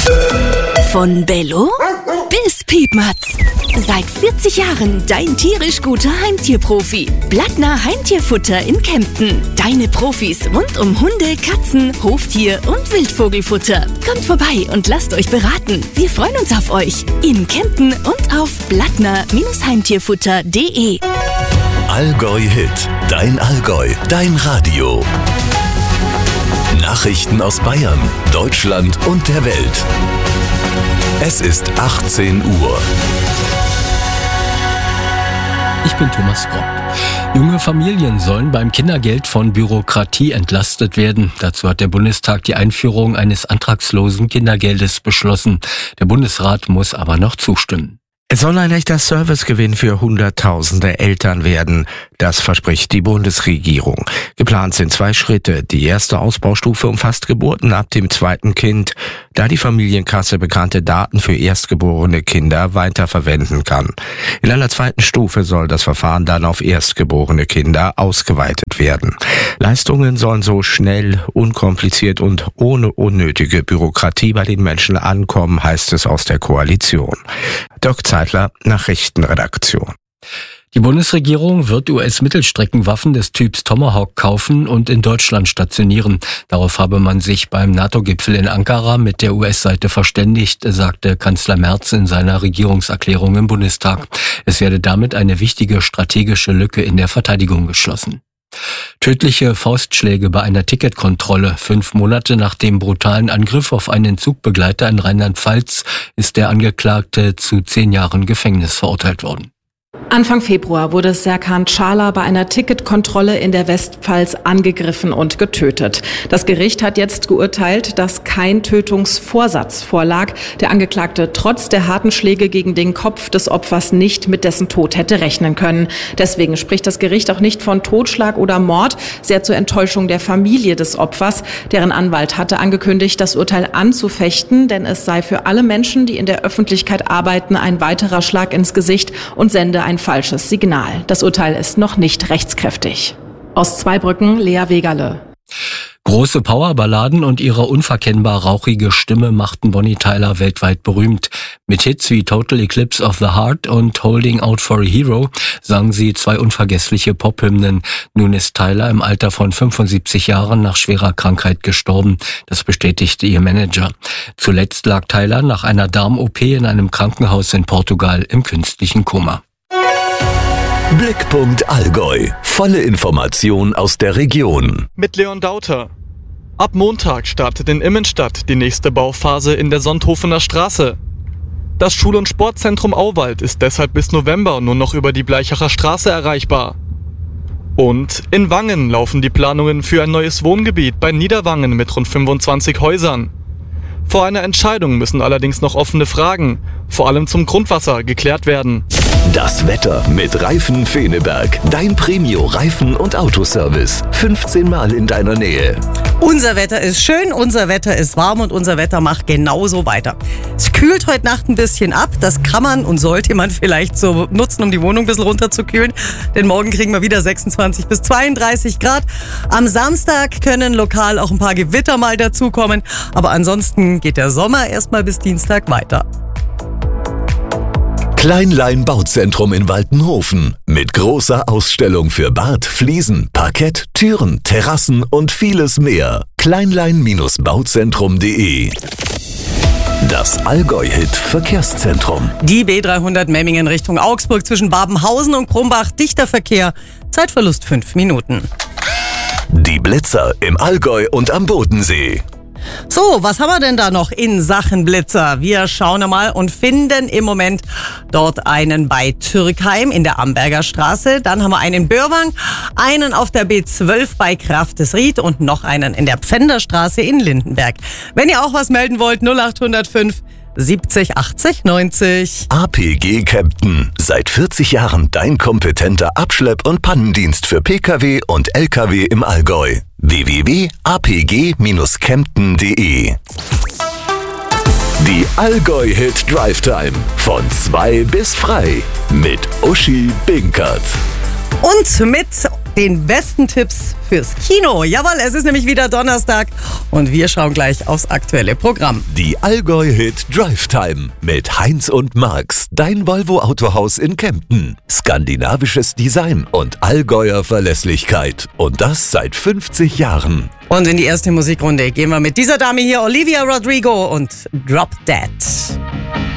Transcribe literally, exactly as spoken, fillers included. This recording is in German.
Von Bello bis Piepmatz. Seit vierzig Jahren dein tierisch guter Heimtierprofi. Blattner Heimtierfutter in Kempten. Deine Profis rund um Hunde, Katzen, Hoftier und Wildvogelfutter. Kommt vorbei und lasst euch beraten. Wir freuen uns auf euch. In Kempten und auf blattner Heimtierfutter punkt de. Allgäu Hit. Dein Allgäu. Dein Radio. Nachrichten aus Bayern, Deutschland und der Welt. Es ist achtzehn Uhr. Ich bin Thomas Grock. Junge Familien sollen beim Kindergeld von Bürokratie entlastet werden. Dazu hat der Bundestag die Einführung eines antragslosen Kindergeldes beschlossen. Der Bundesrat muss aber noch zustimmen. Es soll ein echter Servicegewinn für Hunderttausende Eltern werden. Das verspricht die Bundesregierung. Geplant sind zwei Schritte. Die erste Ausbaustufe umfasst Geburten ab dem zweiten Kind, da die Familienkasse bekannte Daten für erstgeborene Kinder weiterverwenden kann. In einer zweiten Stufe soll das Verfahren dann auf erstgeborene Kinder ausgeweitet werden. Leistungen sollen so schnell, unkompliziert und ohne unnötige Bürokratie bei den Menschen ankommen, heißt es aus der Koalition. Dirk Zeitler, Nachrichtenredaktion. Die Bundesregierung wird U S-Mittelstreckenwaffen des Typs Tomahawk kaufen und in Deutschland stationieren. Darauf habe man sich beim NATO-Gipfel in Ankara mit der U S-Seite verständigt, sagte Kanzler Merz in seiner Regierungserklärung im Bundestag. Es werde damit eine wichtige strategische Lücke in der Verteidigung geschlossen. Tödliche Faustschläge bei einer Ticketkontrolle. Fünf Monate nach dem brutalen Angriff auf einen Zugbegleiter in Rheinland-Pfalz ist der Angeklagte zu zehn Jahren Gefängnis verurteilt worden. Anfang Februar wurde Serkan Çağlar bei einer Ticketkontrolle in der Westpfalz angegriffen und getötet. Das Gericht hat jetzt geurteilt, dass kein Tötungsvorsatz vorlag. Der Angeklagte trotz der harten Schläge gegen den Kopf des Opfers nicht mit dessen Tod hätte rechnen können. Deswegen spricht das Gericht auch nicht von Totschlag oder Mord, sehr zur Enttäuschung der Familie des Opfers. Deren Anwalt hatte angekündigt, das Urteil anzufechten, denn es sei für alle Menschen, die in der Öffentlichkeit arbeiten, ein weiterer Schlag ins Gesicht und sende ein falsches Signal. Das Urteil ist noch nicht rechtskräftig. Aus Zweibrücken, Lea Wegerle. Große Powerballaden und ihre unverkennbar rauchige Stimme machten Bonnie Tyler weltweit berühmt. Mit Hits wie Total Eclipse of the Heart und Holding Out for a Hero sang sie zwei unvergessliche Pophymnen. Nun ist Tyler im Alter von fünfundsiebzig Jahren nach schwerer Krankheit gestorben. Das bestätigte ihr Manager. Zuletzt lag Tyler nach einer Darm-O P in einem Krankenhaus in Portugal im künstlichen Koma. Blickpunkt Allgäu. Volle Information aus der Region. Mit Leon Dauter. Ab Montag startet in Immenstadt die nächste Bauphase in der Sonthofener Straße. Das Schul- und Sportzentrum Auwald ist deshalb bis November nur noch über die Bleichacher Straße erreichbar. Und in Wangen laufen die Planungen für ein neues Wohngebiet bei Niederwangen mit rund fünfundzwanzig Häusern. Vor einer Entscheidung müssen allerdings noch offene Fragen, vor allem zum Grundwasser, geklärt werden. Das Wetter mit Reifen Feneberg. Dein Premio-Reifen- und Autoservice. fünfzehn Mal in deiner Nähe. Unser Wetter ist schön, unser Wetter ist warm und unser Wetter macht genauso weiter. Es kühlt heute Nacht ein bisschen ab. Das kann man und sollte man vielleicht so nutzen, um die Wohnung ein bisschen runterzukühlen. Denn morgen kriegen wir wieder sechsundzwanzig bis zweiunddreißig Grad. Am Samstag können lokal auch ein paar Gewitter mal dazukommen. Aber ansonsten geht der Sommer erstmal bis Dienstag weiter. Kleinlein Bauzentrum in Waltenhofen mit großer Ausstellung für Bad, Fliesen, Parkett, Türen, Terrassen und vieles mehr. kleinlein Bauzentrum punkt de. Das Allgäu-Hit Verkehrszentrum. Die B dreihundert Memmingen Richtung Augsburg zwischen Babenhausen und Krumbach. Dichter Verkehr. Zeitverlust fünf Minuten. Die Blitzer im Allgäu und am Bodensee. So, was haben wir denn da noch in Sachen Blitzer? Wir schauen mal und finden im Moment dort einen bei Türkheim in der Amberger Straße. Dann haben wir einen in Börwang, einen auf der B zwölf bei Kraftesried und noch einen in der Pfänderstraße in Lindenberg. Wenn ihr auch was melden wollt, null acht null fünf siebzig achtzig neunzig. A P G Kempten. Seit vierzig Jahren dein kompetenter Abschlepp- und Pannendienst für Pkw und Lkw im Allgäu. w w w punkt a p g kempten punkt de. Die Allgäu-Hit Drive Time. Von zwei bis frei. Mit Uschi Binkert. Und mit den besten Tipps fürs Kino. Jawohl, es ist nämlich wieder Donnerstag und wir schauen gleich aufs aktuelle Programm. Die Allgäu-Hit Drive Time mit Heinz und Max, dein Volvo-Autohaus in Kempten. Skandinavisches Design und Allgäuer Verlässlichkeit. Und das seit fünfzig Jahren. Und in die erste Musikrunde gehen wir mit dieser Dame hier, Olivia Rodrigo und Drop Dead.